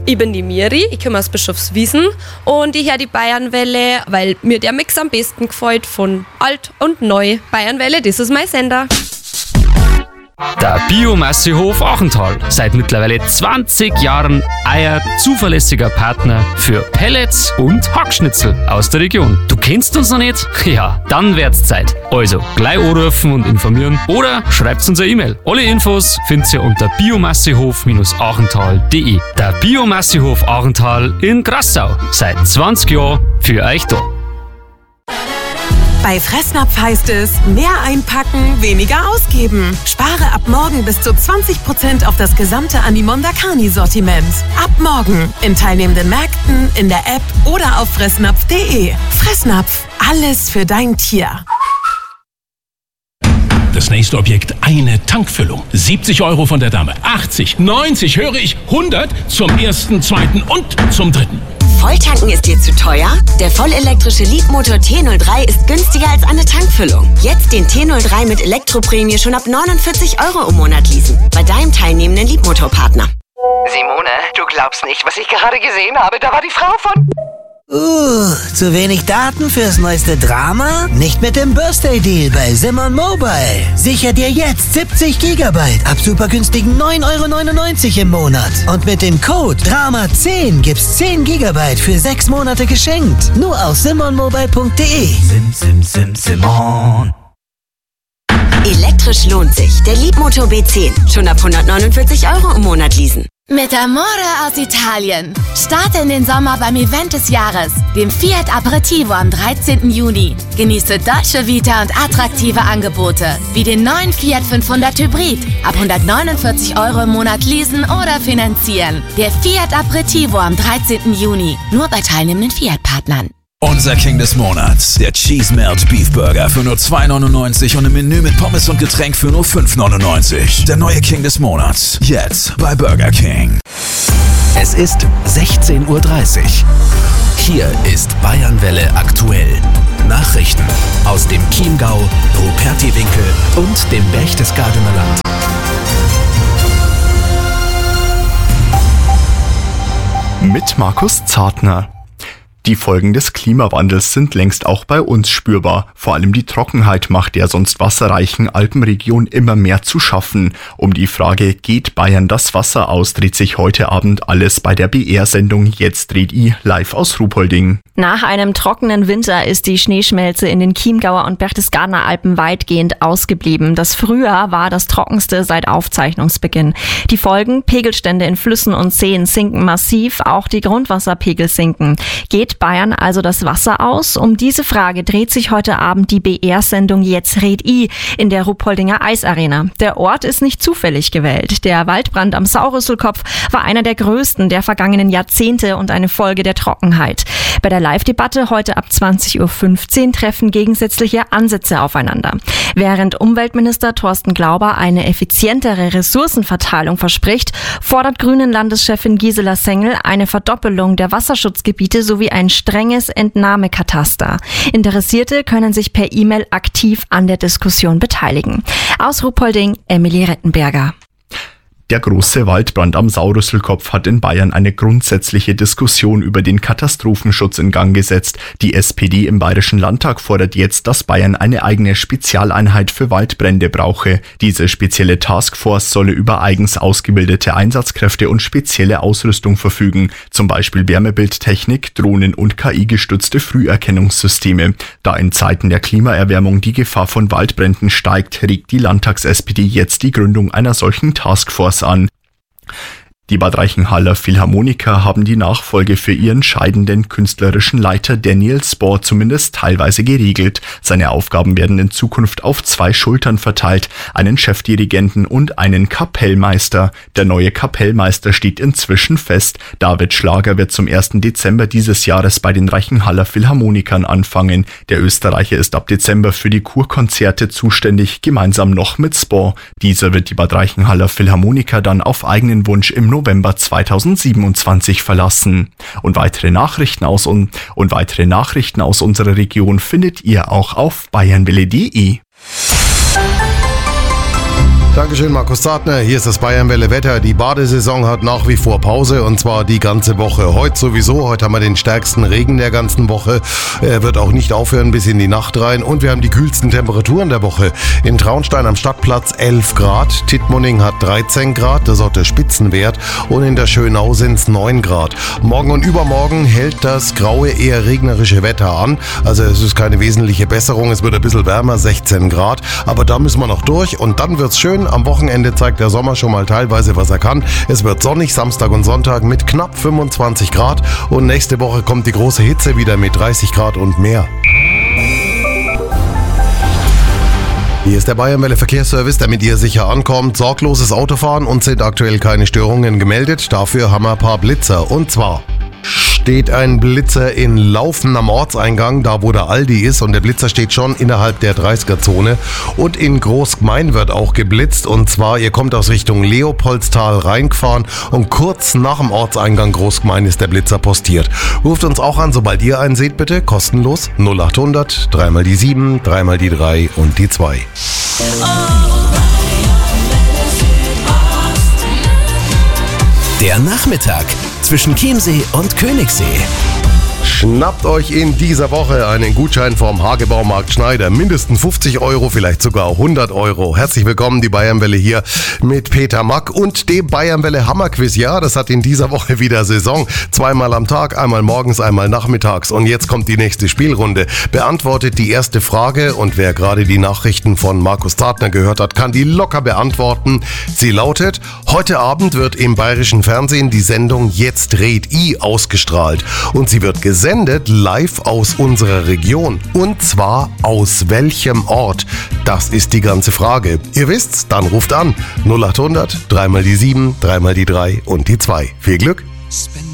Ich bin die Miri, ich komme aus Bischofswiesen und ich höre die Bayernwelle, weil mir der Mix am besten gefällt von alt und neu. Bayernwelle, das ist mein Sender. Der Biomassehof Achental. Seit mittlerweile 20 Jahren euer zuverlässiger Partner für Pellets und Hackschnitzel aus der Region. Du kennst uns noch nicht? Ja, dann wird's Zeit. Also, gleich anrufen und informieren oder schreibt uns eine E-Mail. Alle Infos findet ihr unter biomassehof-achental.de. Der Biomassehof Achental in Grassau. Seit 20 Jahren für euch da. Bei Fressnapf heißt es, mehr einpacken, weniger ausgeben. Spare ab morgen bis zu 20% auf das gesamte Animonda Carni-Sortiment. Ab morgen in teilnehmenden Märkten, in der App oder auf fressnapf.de. Fressnapf, alles für dein Tier. Das nächste Objekt, eine Tankfüllung. 70 € von der Dame, 80, 90, höre ich, 100 zum ersten, zweiten und zum dritten. Volltanken ist dir zu teuer? Der vollelektrische Leapmotor T03 ist günstiger als eine Tankfüllung. Jetzt den T03 mit Elektroprämie schon ab 49 € im Monat leasen. Bei deinem teilnehmenden Leapmotor-Partner. Simone, du glaubst nicht, was ich gerade gesehen habe. Da war die Frau von... Zu wenig Daten fürs neueste Drama? Nicht mit dem Birthday Deal bei Simon Mobile. Sicher dir jetzt 70 GB ab super günstigen 9,99 € im Monat. Und mit dem Code DRAMA10 gibt's 10 GB für 6 Monate geschenkt. Nur auf simonmobile.de. Simon. Elektrisch lohnt sich. Der Leapmotor B10. Schon ab 149 € im Monat leasen. Mit Amore aus Italien. Starte in den Sommer beim Event des Jahres, dem Fiat Aperitivo am 13. Juni. Genieße Dolce Vita und attraktive Angebote, wie den neuen Fiat 500 Hybrid, ab 149 € im Monat leasen oder finanzieren. Der Fiat Aperitivo am 13. Juni, nur bei teilnehmenden Fiat-Partnern. Unser King des Monats, der Cheese Melt Beef Burger für nur 2,99 € und im Menü mit Pommes und Getränk für nur 5,99 €. Der neue King des Monats, jetzt bei Burger King. Es ist 16:30 Uhr. Hier ist Bayernwelle aktuell. Nachrichten aus dem Chiemgau, Rupertiwinkel und dem Berchtesgadener Land. Mit Markus Zartner. Die Folgen des Klimawandels sind längst auch bei uns spürbar. Vor allem die Trockenheit macht der sonst wasserreichen Alpenregion immer mehr zu schaffen. Um die Frage, geht Bayern das Wasser aus, dreht sich heute Abend alles bei der BR-Sendung Jetzt dreht I live aus Ruhpolding. Nach einem trockenen Winter ist die Schneeschmelze in den Chiemgauer und Berchtesgadener Alpen weitgehend ausgeblieben. Das Frühjahr war das trockenste seit Aufzeichnungsbeginn. Die Folgen, Pegelstände in Flüssen und Seen sinken massiv, auch die Grundwasserpegel sinken. Geht Bayern also das Wasser aus? Um diese Frage dreht sich heute Abend die BR-Sendung Jetzt red I in der Ruhpoldinger Eisarena. Der Ort ist nicht zufällig gewählt. Der Waldbrand am Saurüsselkopf war einer der größten der vergangenen Jahrzehnte und eine Folge der Trockenheit. Bei der Live-Debatte heute ab 20:15 Uhr treffen gegensätzliche Ansätze aufeinander. Während Umweltminister Thorsten Glauber eine effizientere Ressourcenverteilung verspricht, fordert Grünen-Landeschefin Gisela Sengel eine Verdoppelung der Wasserschutzgebiete sowie ein strenges Entnahmekataster. Interessierte können sich per E-Mail aktiv an der Diskussion beteiligen. Aus Ruhpolding, Emilie Rettenberger. Der große Waldbrand am Saurüsselkopf hat in Bayern eine grundsätzliche Diskussion über den Katastrophenschutz in Gang gesetzt. Die SPD im Bayerischen Landtag fordert jetzt, dass Bayern eine eigene Spezialeinheit für Waldbrände brauche. Diese spezielle Taskforce solle über eigens ausgebildete Einsatzkräfte und spezielle Ausrüstung verfügen, zum Beispiel Wärmebildtechnik, Drohnen und KI-gestützte Früherkennungssysteme. Da in Zeiten der Klimaerwärmung die Gefahr von Waldbränden steigt, regt die Landtags-SPD jetzt die Gründung einer solchen Taskforce an. Die Bad Reichenhaller Philharmoniker haben die Nachfolge für ihren scheidenden künstlerischen Leiter Daniel Spohr zumindest teilweise geregelt. Seine Aufgaben werden in Zukunft auf 2 Schultern verteilt, einen Chefdirigenten und einen Kapellmeister. Der neue Kapellmeister steht inzwischen fest. David Schlager wird zum 1. Dezember dieses Jahres bei den Reichenhaller Philharmonikern anfangen. Der Österreicher ist ab Dezember für die Kurkonzerte zuständig, gemeinsam noch mit Spohr. Dieser wird die Bad Reichenhaller Philharmoniker dann auf eigenen Wunsch im November 2027 verlassen. Und weitere Nachrichten aus unserer Region findet ihr auch auf bayernwelle.de. Dankeschön, Markus Zartner. Hier ist das Bayernwelle Wetter. Die Badesaison hat nach wie vor Pause und zwar die ganze Woche. Heute sowieso. Heute haben wir den stärksten Regen der ganzen Woche. Er wird auch nicht aufhören bis in die Nacht rein. Und wir haben die kühlsten Temperaturen der Woche. In Traunstein am Stadtplatz 11 Grad. Tittmoning hat 13 Grad. Das ist auch der Spitzenwert. Und in der Schönau sind es 9 Grad. Morgen und übermorgen hält das graue, eher regnerische Wetter an. Also es ist keine wesentliche Besserung. Es wird ein bisschen wärmer, 16 Grad. Aber da müssen wir noch durch und dann wird's schön. Am Wochenende zeigt der Sommer schon mal teilweise, was er kann. Es wird sonnig, Samstag und Sonntag mit knapp 25 Grad. Und nächste Woche kommt die große Hitze wieder mit 30 Grad und mehr. Hier ist der Bayernwelle Verkehrsservice, damit ihr sicher ankommt. Sorgloses Autofahren und sind aktuell keine Störungen gemeldet. Dafür haben wir ein paar Blitzer. Und zwar steht ein Blitzer in Laufen am Ortseingang, da wo der Aldi ist, und der Blitzer steht schon innerhalb der 30er-Zone. Und in Großgmain wird auch geblitzt, und zwar, ihr kommt aus Richtung Leopoldstal reingefahren und kurz nach dem Ortseingang Großgmain ist der Blitzer postiert. Ruft uns auch an, sobald ihr einen seht, bitte, kostenlos 0800 3 mal die 7, 3 mal die 3 und die 2. Der Nachmittag zwischen Chiemsee und Königssee. Schnappt euch in dieser Woche einen Gutschein vom Hagebaumarkt Schneider. Mindestens 50 Euro, vielleicht sogar 100 Euro. Herzlich willkommen, die Bayernwelle hier mit Peter Mack und dem Bayernwelle Hammerquiz. Ja, das hat in dieser Woche wieder Saison. 2-mal am Tag, einmal morgens, einmal nachmittags. Und jetzt kommt die nächste Spielrunde. Beantwortet die erste Frage und wer gerade die Nachrichten von Markus Zartner gehört hat, kann die locker beantworten. Sie lautet: Heute Abend wird im bayerischen Fernsehen die Sendung Jetzt red I ausgestrahlt. Und sie wird gesendet live aus unserer Region. Und zwar aus welchem Ort? Das ist die ganze Frage. Ihr wisst's? Dann ruft an 0800 3 mal die 7, 3 mal die 3 und die 2. Viel Glück!